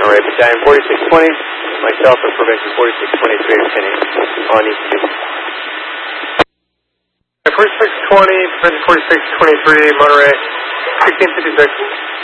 Monterey, Battalion 4620, myself and Prevention 4623 are sending on East 2. 4620, Prevention 4623, Monterey, 1656.